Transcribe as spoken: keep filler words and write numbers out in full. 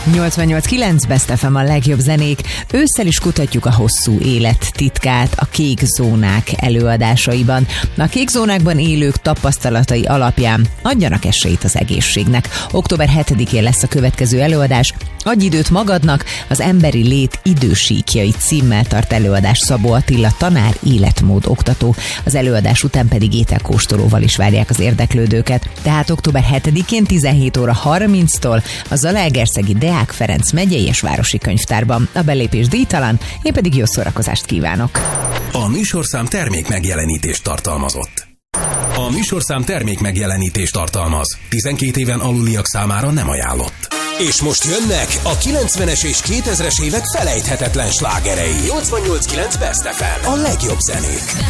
nyolcvannyolc kilenc Best ef em a legjobb zenék. Ősszel is kutatjuk a hosszú élet titkát a kék zónák előadásaiban. A kék zónákban élők tapasztalatai alapján adjanak esélyt az egészségnek. október hetedikén lesz a következő előadás. Adj időt magadnak, az emberi lét idősíkjai címmel tart előadás Szabó Attila tanár, életmód oktató. Az előadás után pedig ételkóstolóval is várják az érdeklődőket. Tehát október hetedikén tizenhét óra harminctól a Zalaegerszegi Deák Ferenc megyei és városi könyvtárban. A belépés díjtalan, én pedig jó szórakozást kívánok. A műsorszám termék megjelenítést tartalmazott. A műsorszám termék megjelenítést tartalmaz. tizenkét éven aluliak számára nem ajánlott. És most jönnek a kilencvenes és kétezres évek felejthetetlen slágerei. nyolcvannyolc kilenc Best ef em. A legjobb zenék.